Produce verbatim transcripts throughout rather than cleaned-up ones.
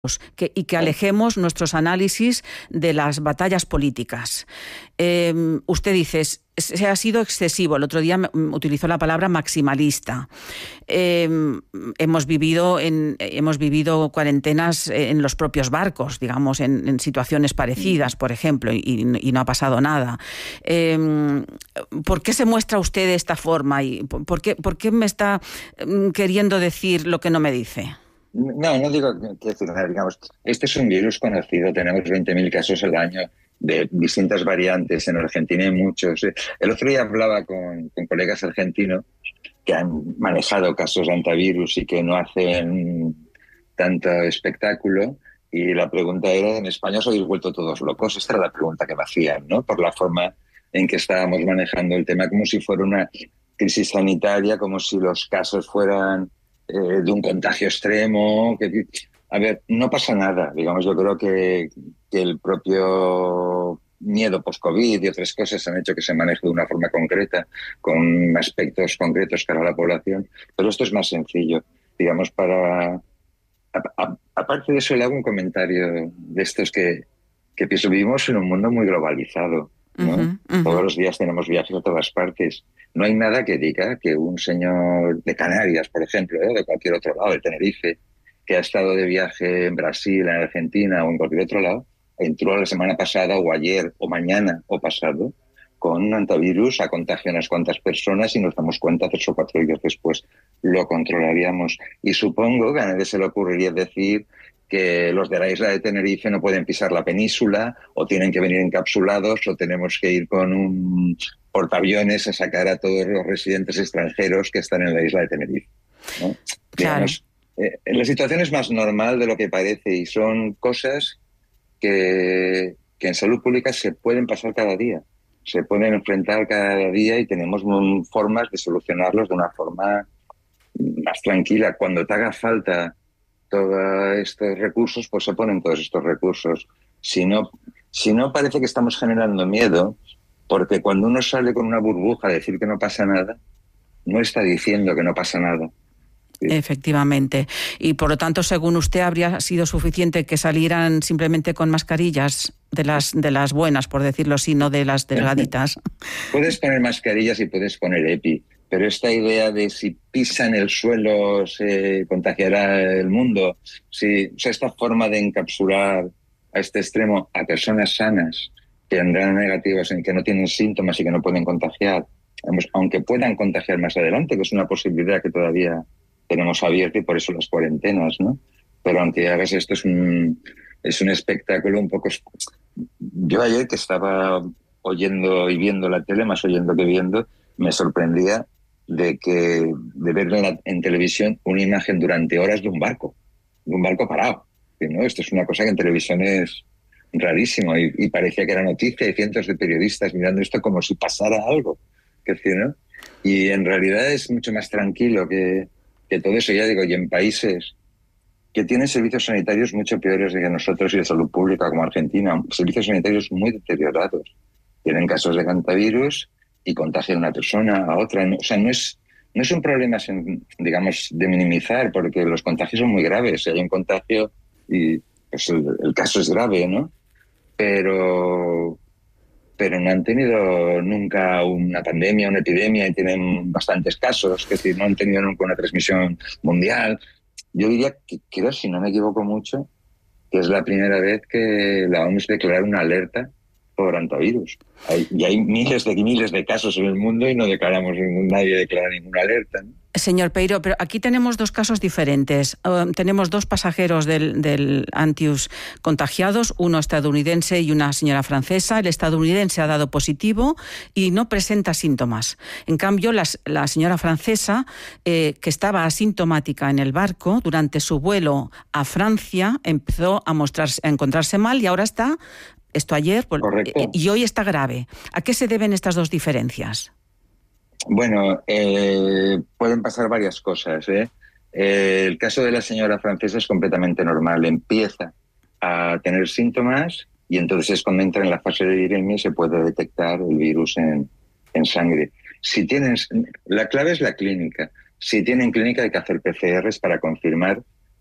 Que, y que alejemos nuestros análisis de las batallas políticas. Eh, usted dice, se ha sido excesivo. El otro día utilizó la palabra maximalista. Eh, hemos vivido en, hemos vivido cuarentenas en los propios barcos, digamos, en, en situaciones parecidas, por ejemplo, y, y no ha pasado nada. Eh, ¿Por qué se muestra usted de esta forma? ¿Y por qué, por qué me está queriendo decir lo que no me dice? No, no digo que, digamos, este es un virus conocido, tenemos veinte mil casos al año de distintas variantes, en Argentina hay muchos. El otro día hablaba con, con colegas argentinos que han manejado casos de antivirus y que no hacen tanto espectáculo, y la pregunta era, ¿en España os habéis vuelto todos locos? Esta era la pregunta que me hacían, ¿no? Por la forma en que estábamos manejando el tema, como si fuera una crisis sanitaria, como si los casos fueran Eh, de un contagio extremo. Que, a ver, no pasa nada. Digamos, yo creo que, que el propio miedo post-COVID y otras cosas han hecho que se maneje de una forma concreta, con aspectos concretos para la población. Pero esto es más sencillo. Digamos, para... A, a, aparte de eso, le hago un comentario de estos que, que pienso, vivimos en un mundo muy globalizado, ¿no? Uh-huh, uh-huh. Todos los días tenemos viajes a todas partes. No hay nada que diga que un señor de Canarias, por ejemplo, ¿eh? de cualquier otro lado, de Tenerife, que ha estado de viaje en Brasil, en Argentina o en cualquier otro lado, entró la semana pasada o ayer o mañana o pasado con un antivirus, a contagiar a unas cuantas personas y nos damos cuenta tres o cuatro días después lo controlaríamos. Y supongo que a nadie se le ocurriría decir que los de la isla de Tenerife no pueden pisar la península, o tienen que venir encapsulados, o tenemos que ir con un portaaviones a sacar a todos los residentes extranjeros que están en la isla de Tenerife, ¿no? Claro. Digamos, eh, la situación es más normal de lo que parece, y son cosas que, que en salud pública se pueden pasar cada día, se pueden enfrentar cada día, y tenemos formas de solucionarlos de una forma más tranquila. Cuando te haga falta todos estos recursos, pues se ponen todos estos recursos. Si no, si no, parece que estamos generando miedo, porque cuando uno sale con una burbuja a decir que no pasa nada, no está diciendo que no pasa nada. Sí. Efectivamente. Y por lo tanto, según usted, habría sido suficiente que salieran simplemente con mascarillas de las de las buenas, por decirlo así, no de las delgaditas. Puedes poner mascarillas y puedes poner EPI, pero esta idea de si pisan el suelo se contagiará el mundo, si, o sea, esta forma de encapsular a este extremo a personas sanas que tendrán negativos, en que no tienen síntomas y que no pueden contagiar, aunque puedan contagiar más adelante, que es una posibilidad que todavía tenemos abierta, y por eso las cuarentenas, ¿no? Pero aunque hagas esto, es un, es un espectáculo un poco... Yo ayer, que estaba oyendo y viendo la tele, más oyendo que viendo, me sorprendía de que de ver en, la, en televisión una imagen durante horas de un barco, de un barco parado, ¿no? Esto es una cosa que en televisión es rarísimo, y, y parecía que era noticia, y cientos de periodistas mirando esto como si pasara algo, que decir, ¿no? Y en realidad es mucho más tranquilo que, que todo eso. Ya digo, y en países que tienen servicios sanitarios mucho peores que nosotros, y de salud pública, como Argentina, servicios sanitarios muy deteriorados, tienen casos de hantavirus y contagian a una persona, a otra. O sea, no es, no es un problema, digamos, de minimizar, porque los contagios son muy graves. Si hay un contagio, y pues el, el caso es grave, ¿no? Pero, pero no han tenido nunca una pandemia, una epidemia, y tienen bastantes casos, que si no han tenido nunca una transmisión mundial. Yo diría que, creo, si no me equivoco mucho, que es la primera vez que la O M S declara una alerta por hantavirus. Hay, y hay miles de miles de casos en el mundo y no declaramos, nadie declara ninguna alerta, ¿no? Señor Peiro, pero aquí tenemos dos casos diferentes. Uh, tenemos dos pasajeros del, del Antius contagiados, uno estadounidense y una señora francesa. El estadounidense ha dado positivo y no presenta síntomas. En cambio, la, la señora francesa, eh, que estaba asintomática en el barco, durante su vuelo a Francia empezó a mostrarse, a encontrarse mal, y ahora está, esto ayer, Correcto. y hoy está grave. ¿A qué se deben estas dos diferencias? Bueno, eh, pueden pasar varias cosas, ¿eh? Eh, el caso de la señora francesa es completamente normal. Empieza a tener síntomas, y entonces es cuando entra en la fase de viremia y se puede detectar el virus en, en sangre. Si tienes, la clave es la clínica. Si tienen clínica hay que hacer P C Rs para confirmar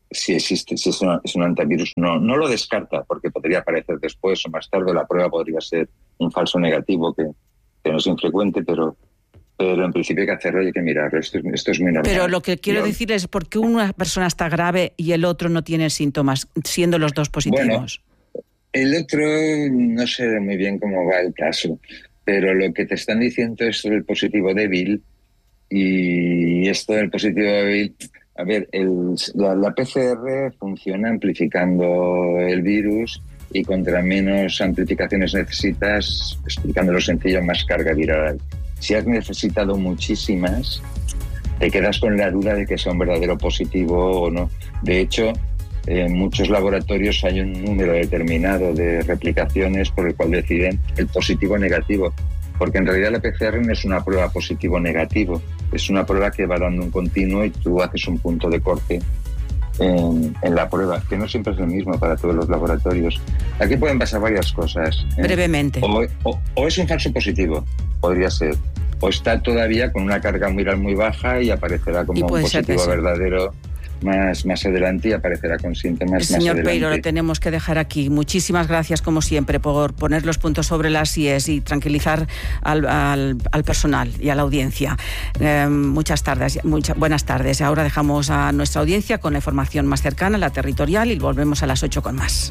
si existe, si es, una, es un antivirus, no, no lo descarta, porque podría aparecer después o más tarde, la prueba podría ser un falso negativo, que, que no es infrecuente, pero, pero en principio hay que hacerlo y hay que mirarlo. Esto, esto es muy normal. Pero lo que quiero Yo, decir es por qué una persona está grave y el otro no tiene síntomas, siendo los dos positivos. Bueno, el otro no sé muy bien cómo va el caso, pero lo que te están diciendo es sobre el positivo débil, y esto del positivo débil... A ver, el, la, la P C R funciona amplificando el virus, y contra menos amplificaciones necesitas, explicándolo sencillo, más carga viral. Si has necesitado muchísimas, te quedas con la duda de que sea un verdadero positivo o no. De hecho, en muchos laboratorios hay un número determinado de replicaciones por el cual deciden el positivo o negativo. Porque en realidad la P C R no es una prueba positivo o negativo, es una prueba que va dando un continuo y tú haces un punto de corte en, en la prueba, que no siempre es el mismo para todos los laboratorios. Aquí pueden pasar varias cosas. ¿eh? Brevemente. O, o, o es un falso positivo, podría ser, o está todavía con una carga viral muy baja y aparecerá como un positivo verdadero más, más adelante, y aparecerá con síntomas más adelante. Señor Peiro, lo tenemos que dejar aquí. Muchísimas gracias, como siempre, por poner los puntos sobre las íes y tranquilizar al, al, al personal y a la audiencia. Eh, muchas tardes, muchas, buenas tardes. Ahora dejamos a nuestra audiencia con la información más cercana, la territorial, y volvemos a las ocho con más.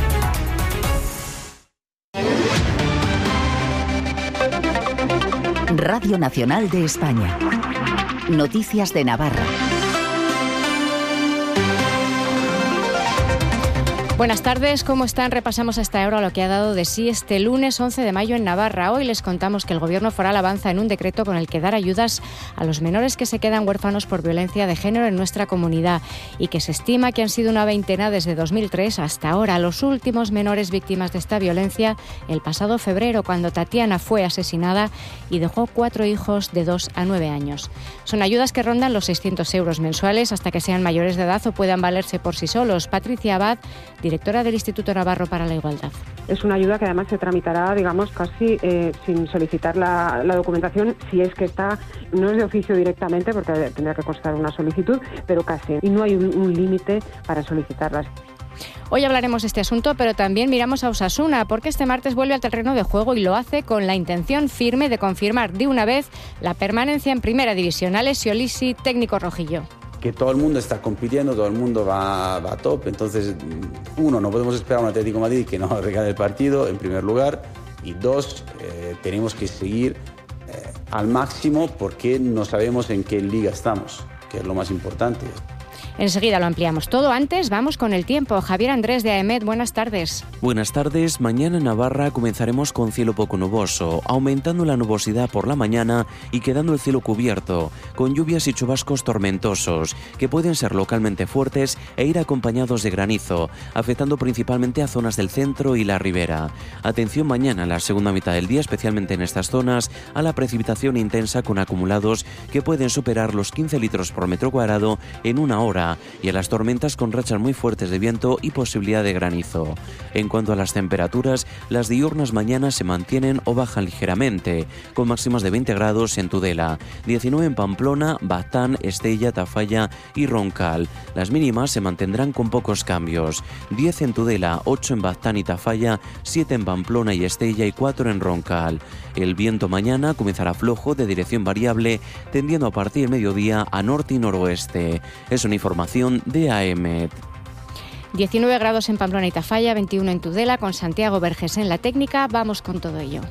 Radio Nacional de España. Noticias de Navarra. Buenas tardes, ¿cómo están? Repasamos hasta ahora lo que ha dado de sí este lunes once de mayo en Navarra. Hoy les contamos que el Gobierno foral avanza en un decreto con el que dar ayudas a los menores que se quedan huérfanos por violencia de género en nuestra comunidad, y que se estima que han sido una veintena desde dos mil tres hasta ahora. Los últimos menores víctimas de esta violencia el pasado febrero, cuando Tatiana fue asesinada y dejó cuatro hijos de dos a nueve años. Son ayudas que rondan los seiscientos euros mensuales hasta que sean mayores de edad o puedan valerse por sí solos. Patricia Abad, directora del Instituto Navarro para la Igualdad. Es una ayuda que además se tramitará, digamos, casi eh, sin solicitar la, la documentación, si es que está, no es de oficio directamente, porque tendría que constar una solicitud, pero casi. Y no hay un, un límite para solicitarlas. Hoy hablaremos de este asunto, pero también miramos a Osasuna, porque este martes vuelve al terreno de juego y lo hace con la intención firme de confirmar de una vez la permanencia en Primera División. Alessio Lisi, técnico rojillo. Que todo el mundo está compitiendo, todo el mundo va, va a top, entonces, uno, no podemos esperar a un Atlético de Madrid que nos regale el partido, en primer lugar, y dos, eh, tenemos que seguir eh, al máximo, porque no sabemos en qué liga estamos, que es lo más importante. Enseguida lo ampliamos todo. Antes vamos con el tiempo. Javier Andrés de AEMET, buenas tardes. Buenas tardes. Mañana en Navarra comenzaremos con cielo poco nuboso, aumentando la nubosidad por la mañana y quedando el cielo cubierto, con lluvias y chubascos tormentosos, que pueden ser localmente fuertes e ir acompañados de granizo, afectando principalmente a zonas del centro y la ribera. Atención mañana en la segunda mitad del día, especialmente en estas zonas, a la precipitación intensa con acumulados que pueden superar los quince litros por metro cuadrado en una hora, y a las tormentas con rachas muy fuertes de viento y posibilidad de granizo. En cuanto a las temperaturas, las diurnas mañana se mantienen o bajan ligeramente, con máximas de veinte grados en Tudela, diecinueve en Pamplona, Baztán, Estella, Tafalla y Roncal. Las mínimas se mantendrán con pocos cambios, diez en Tudela, ocho en Baztán y Tafalla, siete en Pamplona y Estella y cuatro en Roncal. El viento mañana comenzará flojo de dirección variable, tendiendo a partir del mediodía a norte y noroeste. Es una información de AEMET. diecinueve grados en Pamplona y Tafalla, veintiuno en Tudela, con Santiago Verges en la técnica. Vamos con todo ello.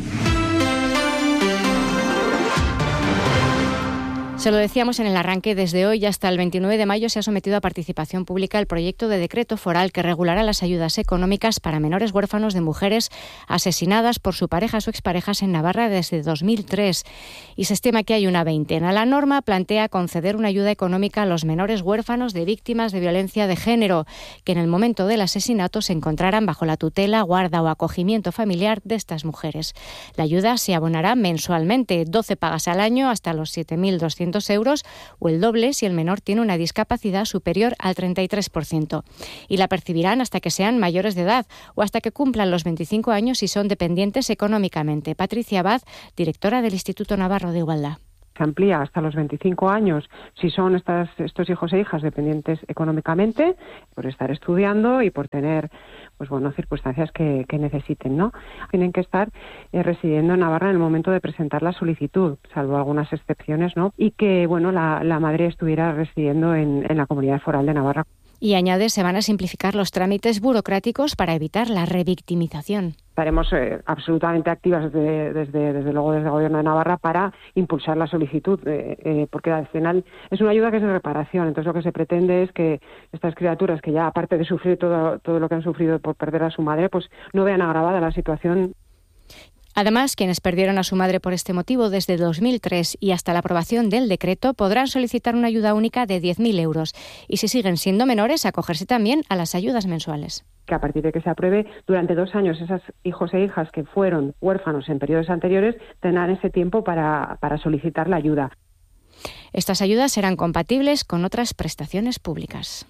Se lo decíamos en el arranque, desde hoy hasta el veintinueve de mayo se ha sometido a participación pública el proyecto de decreto foral que regulará las ayudas económicas para menores huérfanos de mujeres asesinadas por su parejas o exparejas en Navarra desde dos mil tres. Y se estima que hay una veintena. La norma plantea conceder una ayuda económica a los menores huérfanos de víctimas de violencia de género, que en el momento del asesinato se encontraran bajo la tutela, guarda o acogimiento familiar de estas mujeres. La ayuda se abonará mensualmente, doce pagas al año hasta los siete mil doscientos euros, o el doble si el menor tiene una discapacidad superior al treinta y tres por ciento. Y la percibirán hasta que sean mayores de edad o hasta que cumplan los veinticinco años y son dependientes económicamente. Patricia Abad, directora del Instituto Navarro de Igualdad. Se amplía hasta los veinticinco años si son estas, estos hijos e hijas dependientes económicamente, por estar estudiando y por tener pues bueno, circunstancias que, que necesiten, ¿no? Tienen que estar eh, residiendo en Navarra en el momento de presentar la solicitud, salvo algunas excepciones, ¿no? Y que, bueno, la, la madre estuviera residiendo en, en la Comunidad Foral de Navarra. Y añade, se van a simplificar los trámites burocráticos para evitar la revictimización. Estaremos eh, absolutamente activas de, desde, desde luego desde el Gobierno de Navarra para impulsar la solicitud, eh, eh, porque al final es una ayuda que es de reparación. Entonces lo que se pretende es que estas criaturas que ya aparte de sufrir todo, todo lo que han sufrido por perder a su madre, pues no vean agravada la situación. Además, quienes perdieron a su madre por este motivo desde dos mil tres y hasta la aprobación del decreto podrán solicitar una ayuda única de diez mil euros y, si siguen siendo menores, acogerse también a las ayudas mensuales. Que a partir de que se apruebe, durante dos años esos hijos e hijas que fueron huérfanos en periodos anteriores tendrán ese tiempo para, para solicitar la ayuda. Estas ayudas serán compatibles con otras prestaciones públicas.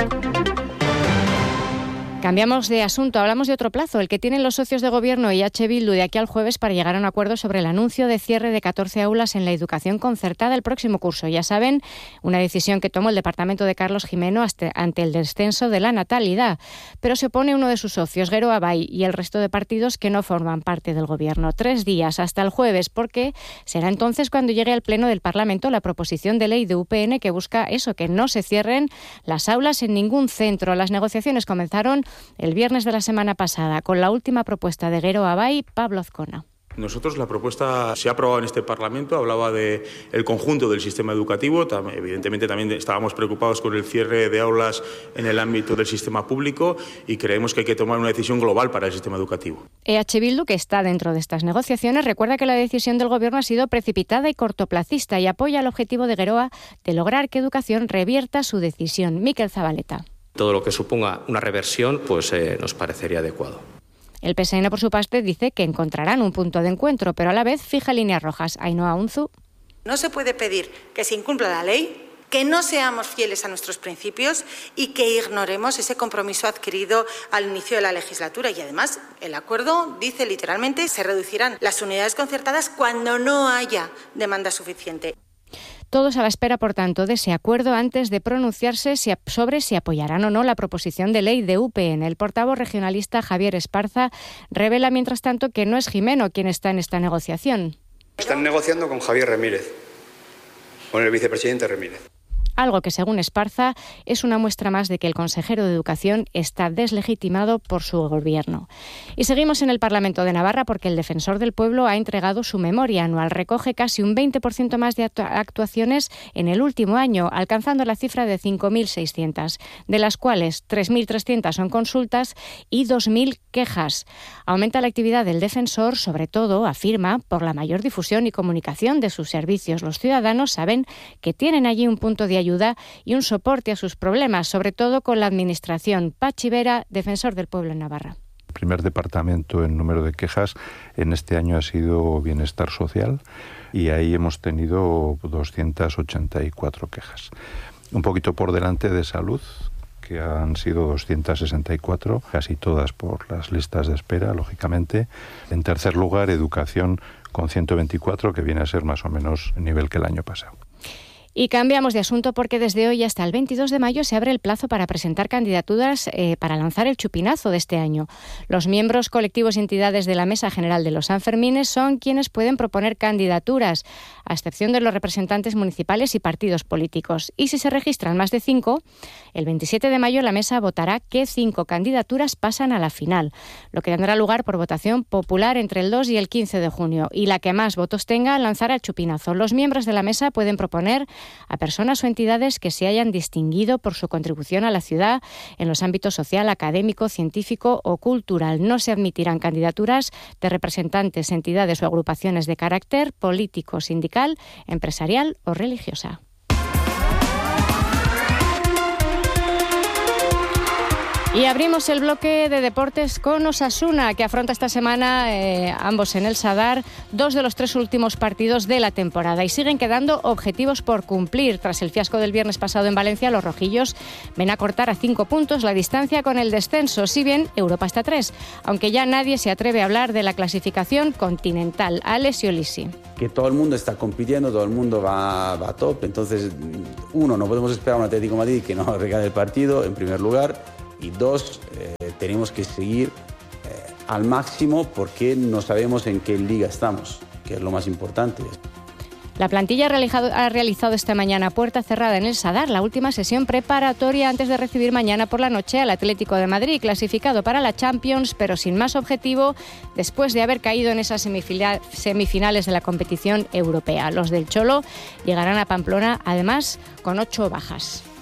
Cambiamos de asunto, hablamos de otro plazo, el que tienen los socios de Gobierno y H. Bildu de aquí al jueves para llegar a un acuerdo sobre el anuncio de cierre de catorce aulas en la educación concertada el próximo curso. Ya saben, una decisión que tomó el departamento de Carlos Gimeno ante el descenso de la natalidad. Pero se opone uno de sus socios, Geroa Bai, y el resto de partidos que no forman parte del Gobierno. Tres días hasta el jueves, porque será entonces cuando llegue al Pleno del Parlamento la proposición de ley de U P N que busca eso, que no se cierren las aulas en ningún centro. Las negociaciones comenzaron el viernes de la semana pasada, con la última propuesta de Geroa Bai, Pablo Azcona. Nosotros, la propuesta se ha aprobado en este Parlamento, hablaba del conjunto del sistema educativo. Evidentemente también estábamos preocupados con el cierre de aulas en el ámbito del sistema público y creemos que hay que tomar una decisión global para el sistema educativo. E H. Bildu, que está dentro de estas negociaciones, recuerda que la decisión del Gobierno ha sido precipitada y cortoplacista y apoya el objetivo de Geroa de lograr que Educación revierta su decisión. Miquel Zabaleta. Todo lo que suponga una reversión pues eh, nos parecería adecuado. El P S N, por su parte, dice que encontrarán un punto de encuentro, pero a la vez fija líneas rojas. Ainhoa Unzu. No se puede pedir que se incumpla la ley, que no seamos fieles a nuestros principios y que ignoremos ese compromiso adquirido al inicio de la legislatura. Y además, el acuerdo dice literalmente se reducirán las unidades concertadas cuando no haya demanda suficiente. Todos a la espera, por tanto, de ese acuerdo antes de pronunciarse sobre si apoyarán o no la proposición de ley de U P N. El portavoz regionalista Javier Esparza revela, mientras tanto, que no es Gimeno quien está en esta negociación. Están negociando con Javier Ramírez, con el vicepresidente Ramírez. Algo que, según Esparza, es una muestra más de que el consejero de Educación está deslegitimado por su gobierno. Y seguimos en el Parlamento de Navarra porque el Defensor del Pueblo ha entregado su memoria anual. Recoge casi un veinte por ciento más de actuaciones en el último año, alcanzando la cifra de cinco mil seiscientas, de las cuales tres mil trescientas son consultas y dos mil quejas. Aumenta la actividad del Defensor, sobre todo, afirma, por la mayor difusión y comunicación de sus servicios. Los ciudadanos saben que tienen allí un punto de ayuda ayuda y un soporte a sus problemas, sobre todo con la Administración. Pachi Vera, Defensor del Pueblo en Navarra. El primer departamento en número de quejas en este año ha sido Bienestar Social y ahí hemos tenido doscientas ochenta y cuatro quejas. Un poquito por delante de Salud, que han sido doscientas sesenta y cuatro, casi todas por las listas de espera, lógicamente. En tercer lugar, Educación con ciento veinticuatro, que viene a ser más o menos el nivel que el año pasado. Y cambiamos de asunto porque desde hoy hasta el veintidós de mayo se abre el plazo para presentar candidaturas eh, para lanzar el chupinazo de este año. Los miembros, colectivos y entidades de la Mesa General de los Sanfermines son quienes pueden proponer candidaturas, a excepción de los representantes municipales y partidos políticos. Y si se registran más de cinco, el veintisiete de mayo la Mesa votará qué cinco candidaturas pasan a la final, lo que tendrá lugar por votación popular entre el dos y el quince de junio. Y la que más votos tenga lanzará el chupinazo. Los miembros de la Mesa pueden proponer a personas o entidades que se hayan distinguido por su contribución a la ciudad en los ámbitos social, académico, científico o cultural. No se admitirán candidaturas de representantes, entidades o agrupaciones de carácter político, sindical, empresarial o religiosa. Y abrimos el bloque de deportes con Osasuna, que afronta esta semana, eh, ambos en el Sadar, dos de los tres últimos partidos de la temporada. Y siguen quedando objetivos por cumplir. Tras el fiasco del viernes pasado en Valencia, los rojillos ven a cortar a cinco puntos la distancia con el descenso, si bien Europa está a tres. Aunque ya nadie se atreve a hablar de la clasificación continental. Alessio Lisi. Que todo el mundo está compitiendo, todo el mundo va, va a top. Entonces, uno, no podemos esperar a un Atlético de Madrid que nos regale el partido, en primer lugar. Y dos, eh, tenemos que seguir eh, al máximo porque no sabemos en qué liga estamos, que es lo más importante. La plantilla ha realizado, ha realizado esta mañana puerta cerrada en el Sadar la última sesión preparatoria antes de recibir mañana por la noche al Atlético de Madrid, clasificado para la Champions, pero sin más objetivo después de haber caído en esas semifinales de la competición europea. Los del Cholo llegarán a Pamplona, además, con ocho bajas.